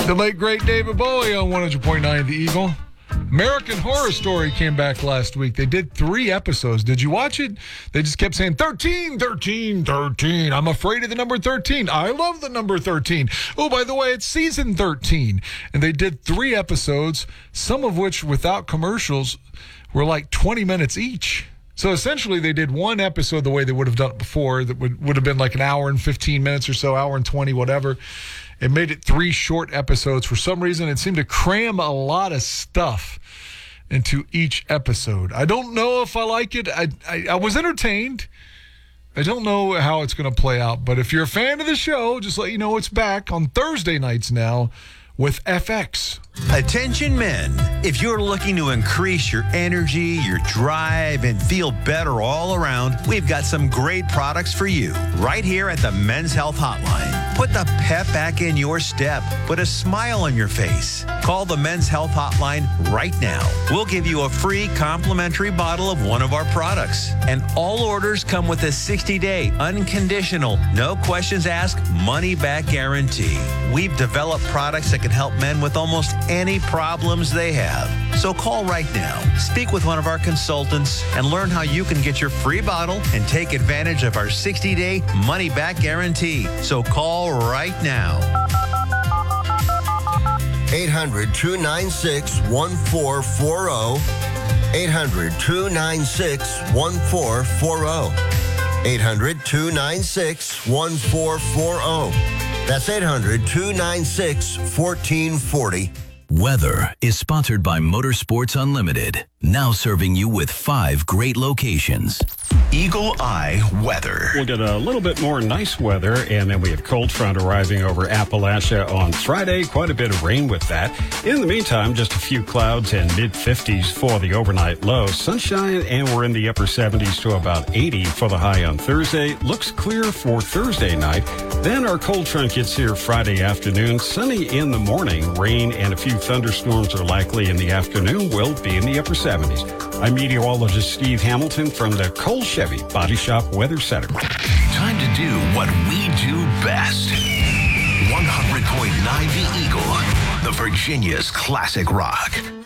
The late, great David Bowie on 100.9 The Eagle. American Horror Story came back last week. They did 3 episodes. Did you watch it? They just kept saying 13, 13, 13. I'm afraid of the number 13. I love the number 13. Oh, by the way, it's season 13. And they did 3 episodes, some of which without commercials were like 20 minutes each. So essentially they did 1 episode the way they would have done it before that would have been like an hour and 15 minutes or so, hour and 20, whatever. It made it 3 short episodes. For some reason, it seemed to cram a lot of stuff into each episode. I don't know if I like it. I was entertained. I don't know how it's going to play out. But if you're a fan of the show, just let you know it's back on Thursday nights now with FX. Attention men, if you're looking to increase your energy, your drive, and feel better all around, we've got some great products for you right here at the Men's Health Hotline. Put the pep back in your step. Put a smile on your face. Call the Men's Health Hotline right now. We'll give you a free complimentary bottle of one of our products. And all orders come with a 60-day, unconditional, no questions asked, money-back guarantee. We've developed products that can help men with almost any problems they have. So call right now, speak with one of our consultants, and learn how you can get your free bottle and take advantage of our 60-day money-back guarantee. So call right now. 800-296-1440. 800-296-1440. 800-296-1440. That's 800-296-1440. Weather is sponsored by Motorsports Unlimited, now serving you with 5 great locations. Eagle Eye Weather. We'll get a little bit more nice weather, and then we have cold front arriving over Appalachia on Friday. Quite a bit of rain with that. In the meantime, just a few clouds and mid-50s for the overnight low. Sunshine, and we're in the upper 70s to about 80 for the high on Thursday. Looks clear for Thursday night. Then our cold front gets here Friday afternoon. Sunny in the morning. Rain and a few thunderstorms are likely in the afternoon. Will be in the upper 70s. I'm meteorologist Steve Hamilton from the Cole Chevy Body Shop Weather Center. Time to do what we do best. 100.9 The Eagle, the Virginia's classic rock.